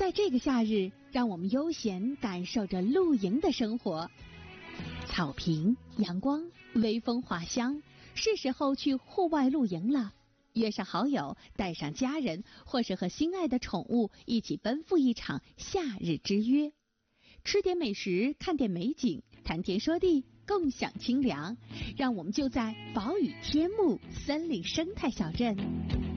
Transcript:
在这个夏日，让我们悠闲感受着露营的生活。草坪、阳光、微风花香，是时候去户外露营了。约上好友，带上家人，或是和心爱的宠物一起奔赴一场夏日之约。吃点美食，看点美景，谈天说地，共享清凉。让我们就在宝屿天幕森林生态小镇